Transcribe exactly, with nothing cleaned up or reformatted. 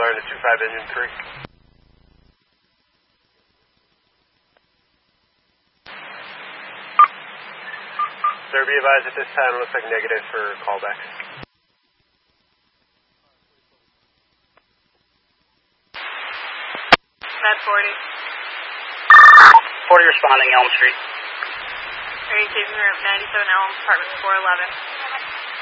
Alarm to two five engine three. Sir, be advised at this time, it looks like negative for callback. Med forty. forty responding, Elm Street. Area Station Room ninety-seven Elm, apartment four eleven.